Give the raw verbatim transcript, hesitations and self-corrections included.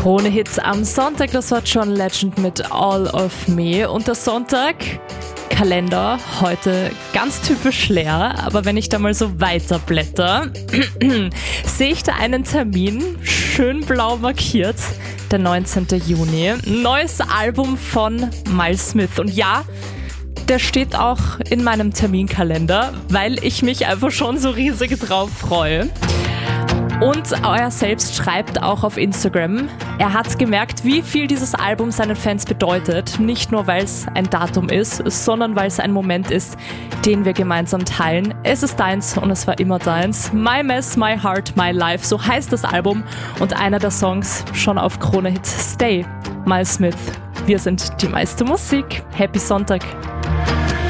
Krone Hits am Sonntag, das war John Legend mit All of Me. Und der Sonntag, Kalender, heute ganz typisch leer, aber wenn ich da mal so weiterblätter, sehe ich da einen Termin, schön blau markiert, der neunzehnten Juni. Neues Album von Miles Smith. Und ja, der steht auch in meinem Terminkalender, weil ich mich einfach schon so riesig drauf freue. Und er selbst schreibt auch auf Instagram, er hat gemerkt, wie viel dieses Album seinen Fans bedeutet. Nicht nur, weil es ein Datum ist, sondern weil es ein Moment ist, den wir gemeinsam teilen. Es ist deins und es war immer deins. My Mess, My Heart, My Life, so heißt das Album. Und einer der Songs schon auf Krone Hit, Stay, Miles Smith. Wir sind die meiste Musik. Happy Sonntag.